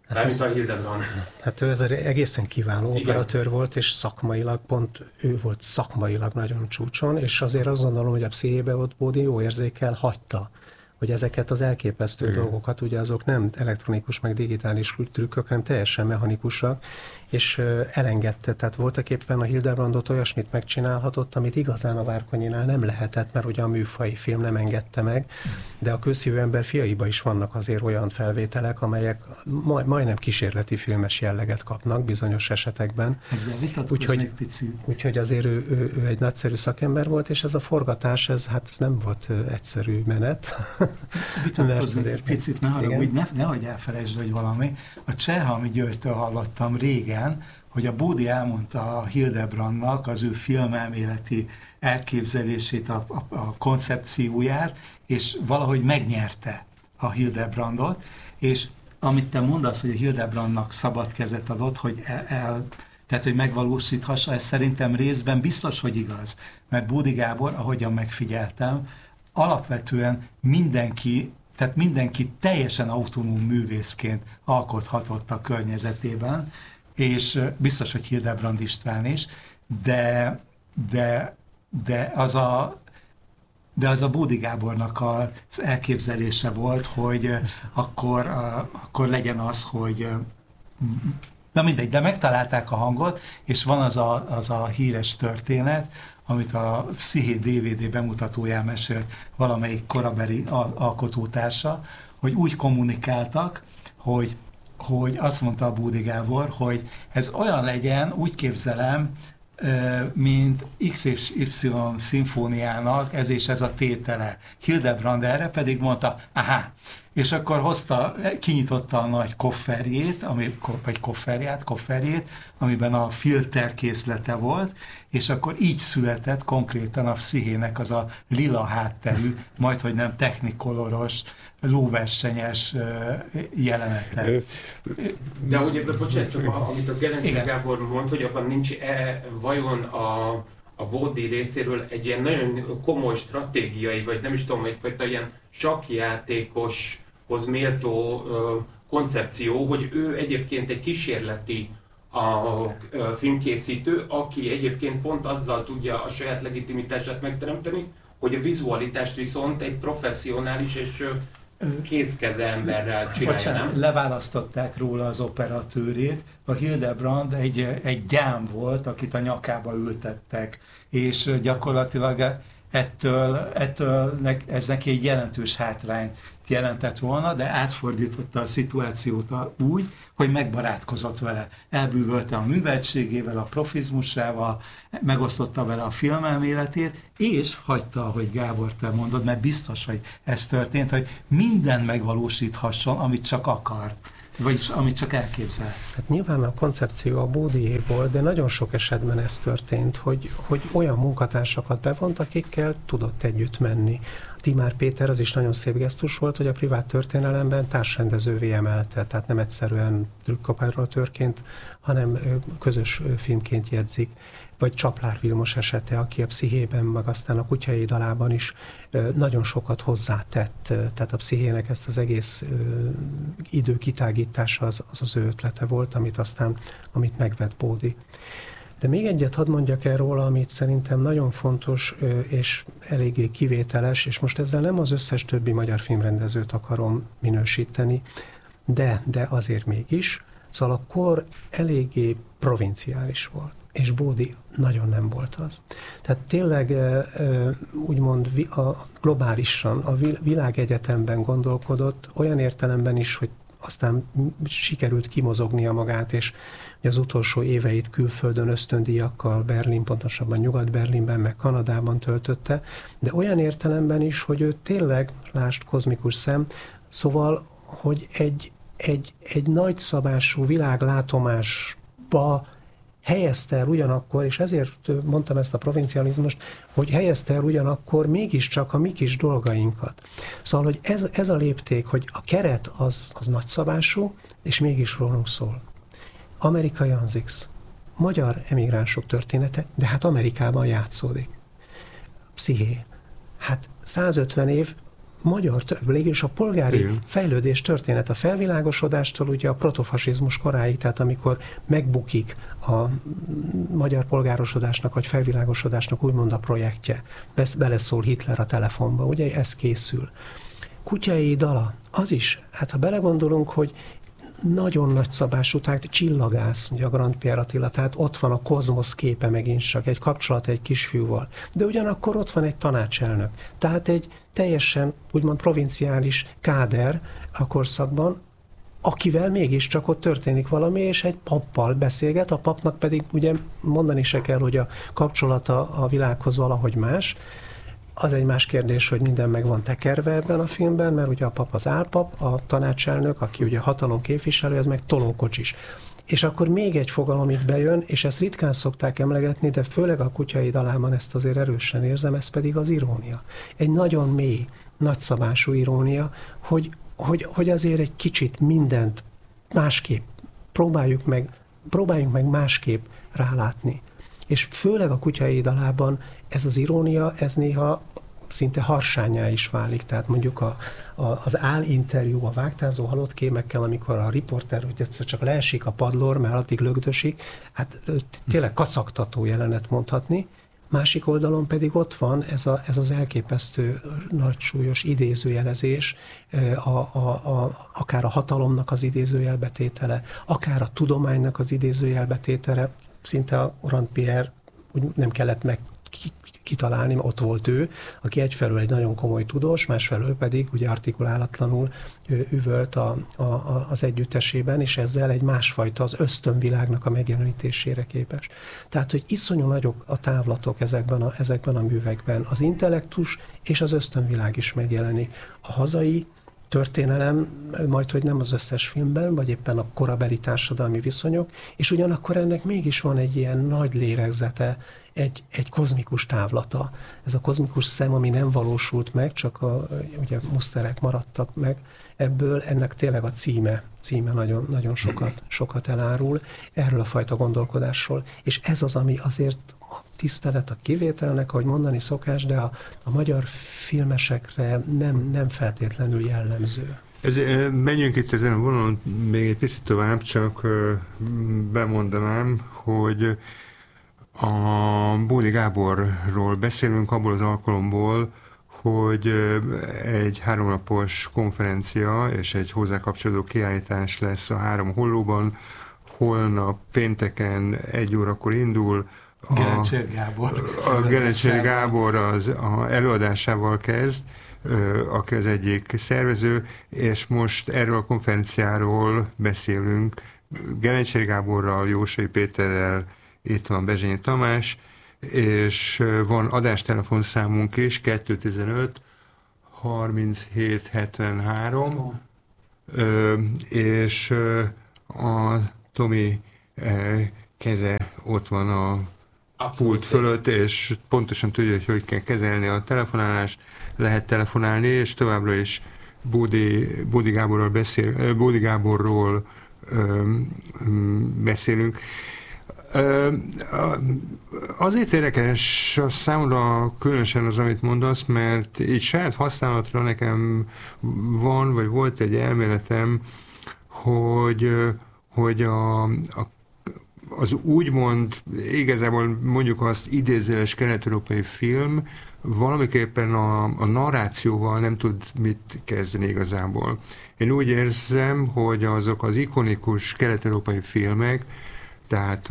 Hát ő ez egészen kiváló operatőr volt, és szakmailag, pont ő volt szakmailag nagyon csúcson, és azért azt gondolom, hogy a Pszichébe ott Bódi jó érzékkel hagyta, hogy ezeket az elképesztő dolgokat, ugye azok nem elektronikus, meg digitális trükkök, hanem teljesen mechanikusak, és elengedte, tehát voltak éppen a Hildebrandot olyasmit megcsinálhatott, amit igazán a Várkonyinál nem lehetett, mert ugye a műfai film nem engedte meg, de a Kőszívő ember fiaiba is vannak azért olyan felvételek, amelyek majdnem kísérleti filmes jelleget kapnak bizonyos esetekben. Úgyhogy azért ő egy nagyszerű szakember volt, és ez a forgatás, ez nem volt egyszerű menet. Vitatkozni egy picit, nehogy elfelejtsd, hogy valami. A Cserhalmi Györgytől hallottam régen, hogy a Bódi elmondta a Hildebrandnak az ő filmelméleti elképzelését, a koncepcióját, és valahogy megnyerte a Hildebrandot, és amit te mondasz, hogy a Hildebrandnak szabad kezet adott, hogy tehát, hogy megvalósíthassa, ez szerintem részben biztos, hogy igaz. Mert Bódi Gábor, ahogyan megfigyeltem, alapvetően mindenki teljesen autonóm művészként alkothatott a környezetében, és biztos, hogy Hildebrand István is, de az a Bódi Gábornak az elképzelése volt, hogy akkor legyen az, hogy na mindegy, de megtalálták a hangot, és van az a híres történet, amit a Psziché DVD bemutatóján mesélt valamelyik korabeli alkotótársa, hogy úgy kommunikáltak, hogy azt mondta a Bódi Gábor, hogy ez olyan legyen, úgy képzelem, mint X és Y szimfóniának ez és ez a tétele. Hildebrand erre pedig mondta, és akkor kinyitotta a nagy kofferjét, amiben a filter készlete volt, és akkor így született konkrétan a Pszichének az a lila hátterű, majdhogy nem technikoloros, lóversenyes jelenete. De ugye ez amit a Gelencsér Gábor mond, hogy abban nincs vajon a Bódi részéről egy ilyen nagyon komoly stratégiai, vagy nem is tudom, egyfajta ilyen sakkjátékoshoz méltó koncepció, hogy ő egyébként egy kísérleti filmkészítő, aki egyébként pont azzal tudja a saját legitimitását megteremteni, hogy a vizualitást viszont egy professzionális és kézkeze emberrel csinálja, nem? Leválasztották róla az operatőrét. A Hildebrand egy gyám volt, akit a nyakába ültettek, és gyakorlatilag ettől ez neki egy jelentős hátrányt jelentett volna, de átfordította a szituációt úgy, hogy megbarátkozott vele. Elbűvölte a műveltségével, a profizmusával, megosztotta vele a filmelméletét, és hagyta, ahogy Gábor te mondod, mert biztos, hogy ez történt, hogy mindent megvalósíthasson, amit csak akar, vagyis amit csak elképzel. Hát nyilván a koncepció a Bódié volt, de nagyon sok esetben ez történt, hogy olyan munkatársakat bevont, akikkel tudott együtt menni. Timár Péter az is nagyon szép gesztus volt, hogy a privát történelemben társrendezővé emelte, tehát nem egyszerűen trükkoperatőrként, hanem közös filmként jegyzik. Vagy Csaplár Vilmos esete, aki a Pszichében, meg aztán a Kutyai dalában is nagyon sokat hozzátett, tehát a Pszichének ezt az egész idő kitágítása az ő ötlete volt, amit megvett Bódi. De még egyet hadd mondjak el róla, amit szerintem nagyon fontos és eléggé kivételes, és most ezzel nem az összes többi magyar filmrendezőt akarom minősíteni, de azért mégis. Szóval a kor eléggé provinciális volt, és Bódi nagyon nem volt az. Tehát tényleg úgymond globálisan a világegyetemben gondolkodott, olyan értelemben is, hogy aztán sikerült kimozognia magát, és az utolsó éveit külföldön ösztöndíjakkal pontosabban Nyugat-Berlinben, meg Kanadában töltötte, de olyan értelemben is, hogy ő tényleg, lásd kozmikus szem, szóval, hogy egy nagyszabású világlátomásba helyezte el ugyanakkor, és ezért mondtam ezt a provincializmust, hogy helyezte el ugyanakkor mégiscsak a mi kis dolgainkat. Szóval, hogy ez a lépték, hogy a keret az nagyszabású, és mégis rólunk szól. Amerikai Anzix, magyar emigránsok története, de hát Amerikában játszódik. Psziché. Hát 150 év magyar, végülis a polgári Igen. fejlődés történet a felvilágosodástól ugye a protofasizmus koráig, tehát amikor megbukik a magyar polgárosodásnak vagy felvilágosodásnak úgymond a projektje, beleszól Hitler a telefonba, ugye ez készül. Kutyai dala, az is, hát ha belegondolunk, hogy nagyon nagy szabású, tehát csillagász, ugye a Grand Pierre Attila, tehát ott van a kozmosz képe megint csak, egy kapcsolat egy kisfiúval. De ugyanakkor ott van egy tanácselnök. Tehát egy teljesen, úgymond provinciális káder a korszakban, akivel mégiscsak ott történik valami, és egy pappal beszélget, a papnak pedig ugye mondani se kell, hogy a kapcsolata a világhoz valahogy más. Az egy más kérdés, hogy minden meg van tekerve ebben a filmben, mert ugye a pap az álpap, a tanácselnök, aki ugye hatalom képviselő, ez meg tolókocsis. És akkor még egy fogalom itt bejön, és ezt ritkán szokták emlegetni, de főleg a Kutyai dalában ezt azért erősen érzem, ez pedig az irónia. Egy nagyon mély, nagyszabású irónia, hogy azért egy kicsit mindent másképp próbáljunk meg másképp rálátni. És főleg a Kutyai dalában ez az irónia, ez néha szinte harsányá is válik. Tehát mondjuk az álinterjú a vágtázó halott kémekkel, amikor a riporter hogy egyszer csak leesik a padlóra, mert addig lögdösik, hát tényleg kacagtató jelenet mondhatni. Másik oldalon pedig ott van ez az elképesztő nagy súlyos idézőjelezés, akár a hatalomnak az idézőjelbetétele, akár a tudománynak az idézőjelbetétele, szinte a Grand Pierre úgy nem kellett kitalálni, mert ott volt ő, aki egyfelől egy nagyon komoly tudós, másfelől pedig ugye artikulálatlanul üvölt az együttesében, és ezzel egy másfajta, az ösztönvilágnak a megjelenítésére képes. Tehát, hogy iszonyú nagyok a távlatok ezekben a művekben. Az intellektus és az ösztönvilág is megjelenik. A hazai történelem, majd hogy nem az összes filmben, vagy éppen a korabeli társadalmi viszonyok, és ugyanakkor ennek mégis van egy ilyen nagy lélegzete, egy kozmikus távlata. Ez a kozmikus szem, ami nem valósult meg, csak ugye muszterek maradtak meg ebből, ennek tényleg a címe nagyon, nagyon sokat elárul erről a fajta gondolkodásról. És ez az, ami azért a tisztelet a kivételnek, ahogy mondani szokás, de a magyar filmesekre nem feltétlenül jellemző. Menjünk itt ezen a vonalon még egy picit tovább, csak bemondanám, hogy a Bódi Gáborról beszélünk abból az alkalomból, hogy egy 3 napos konferencia és egy hozzá kapcsolódó kiállítás lesz a 3 Hollóban. Holnap pénteken 1 órakor indul. Gerencsér Gábor. A Gerencsér Gábor az előadásával kezd, aki az egyik szervező, és most erről a konferenciáról beszélünk. Gerencsér Gáborral, Jósai Péterrel, itt van Bezsényi Tamás, és van adástelefonszámunk is, 215 37 73, és a Tomi keze ott van a pult fölött, és pontosan tudja, hogy kell kezelni a telefonálást, lehet telefonálni, és továbbra is Bódi Gáborról beszélünk. Azért érdekes a számomra különösen az, amit mondasz, mert így saját használatra nekem van, vagy volt egy elméletem, hogy az úgymond, igazából mondjuk azt idézőjeles kelet-európai film valamiképpen a narrációval nem tud mit kezdeni igazából. Én úgy érzem, hogy azok az ikonikus kelet-európai filmek, tehát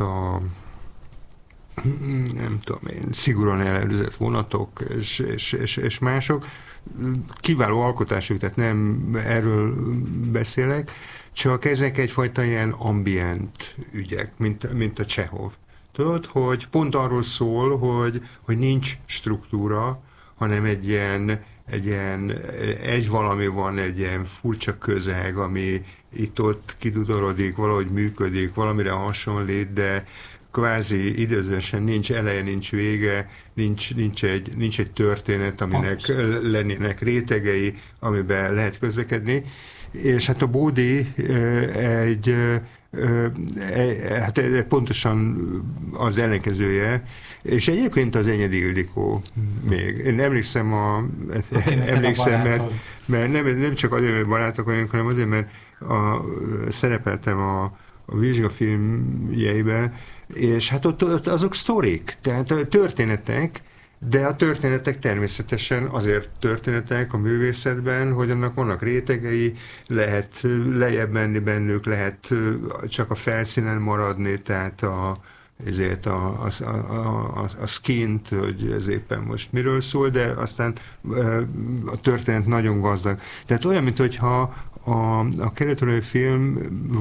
nem tudom én, szigorúan ellenőrzött vonatok és mások, kiváló alkotások, tehát nem erről beszélek, csak ezek egyfajta ilyen ambient ügyek, mint a Csehov. Tudod, hogy pont arról szól, hogy nincs struktúra, hanem egy valami van, egy ilyen furcsa közeg, ami itt-ott kidudorodik, valahogy működik, valamire hasonlít, de kvázi idézősen nincs eleje, nincs vége, nincs egy történet, aminek lennének rétegei, amiben lehet közlekedni. És hát a Bódi egy hát pontosan az ellenkezője, és egyébként az Enyedi Ildikó még. Én emlékszem, mert nem csak azért, mert barátok vagyunk, hanem azért, mert szerepeltem a vizsgafilmjeiben, és hát ott azok sztorik, tehát történetek, de a történetek természetesen azért történetek a művészetben, hogy annak vannak rétegei, lehet lejjebb menni bennük, lehet csak a felszínen maradni, tehát ezért a skint, hogy ez éppen most miről szól, de aztán a történet nagyon gazdag. Tehát olyan, mintha a kelet-európai film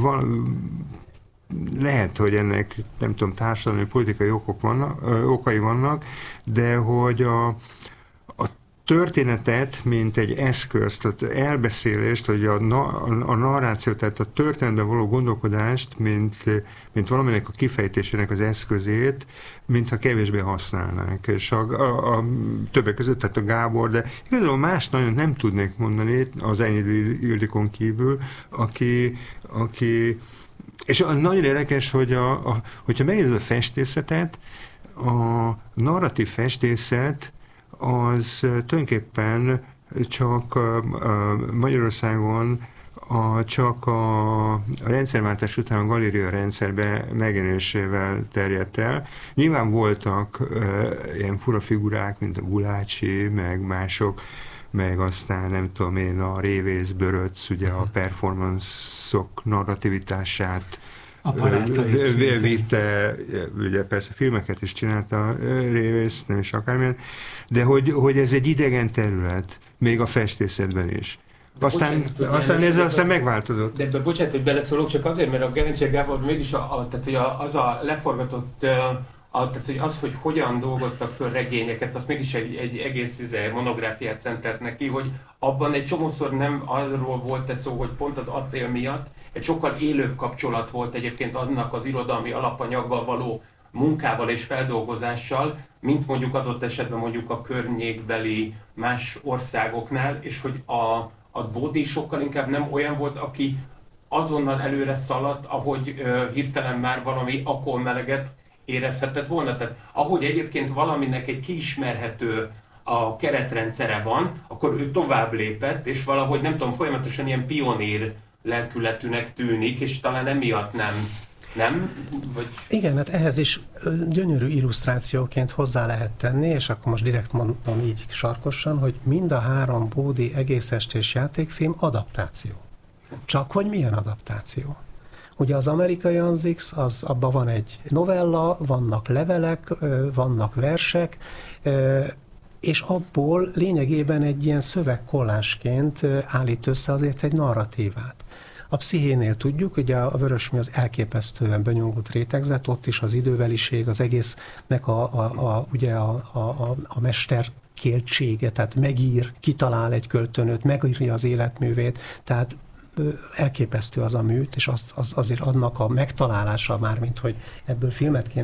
lehet, hogy ennek, nem tudom, társadalmi, politikai okai vannak, de hogy a történetet, mint egy eszközt, az elbeszélést, hogy a narrációt, tehát a történetben való gondolkodást, mint valaminek a kifejtésének az eszközét, mintha kevésbé használnánk. És a többek között, tehát a Gábor, de igazából más nagyon nem tudnék mondani az Enyedi Ildikón kívül, aki és nagyon érdekes, hogyha megnézed a festészetet, a narratív festészet az tulajdonképpen csak Magyarországon csak a rendszerváltás után a galéria rendszerbe megjelenésével terjedt el. Nyilván voltak ilyen fura figurák, mint a Gulácsi, meg mások, meg aztán nem tudom én, a Révész Böröc, ugye a performance-ok narrativitását vitte, ugye persze filmeket is csinálta Révész, nem is akármilyen, de hogy ez egy idegen terület, még a festészetben is. Aztán ez megváltozott. De bocsánat, hogy beleszólok, csak azért, mert a Gelencsér Gábor mégis tehát, hogy az a leforgatott, tehát, hogy az, hogy hogyan dolgoztak föl regényeket, az mégis egy egész monográfiát szentelt neki, hogy abban egy csomószor nem arról volt szó, hogy pont az acél miatt egy sokkal élőbb kapcsolat volt egyébként annak az irodalmi alapanyaggal való munkával és feldolgozással, mint mondjuk adott esetben mondjuk a környékbeli más országoknál, és hogy a Bódi sokkal inkább nem olyan volt, aki azonnal előre szaladt, ahogy hirtelen már valami alkoholmeleget érezhetett volna. Tehát ahogy egyébként valaminek egy kiismerhető a keretrendszere van, akkor ő tovább lépett, és valahogy nem tudom, folyamatosan ilyen pionír lelkületűnek tűnik, és talán emiatt nem? Vagy... Igen, hát ehhez is gyönyörű illusztrációként hozzá lehet tenni, és akkor most direkt mondom így sarkosan, hogy mind a 3 Bódi egész estés játékfilm adaptáció. Csak hogy milyen adaptáció? Ugye az Amerikai Anzix, abban van egy novella, vannak levelek, vannak versek, és abból lényegében egy ilyen szövegkollásként állít össze azért egy narratívát. A Pszichénél tudjuk, ugye a Vörösmi az elképesztően benyomult rétegzet, ott is az időveliség, az egésznek ugye a mesterkéltsége, tehát megír, kitalál egy költőnőt, megírja az életművét, tehát elképesztő az a műt, és azért annak a megtalálása már, mint hogy ebből filmet kéne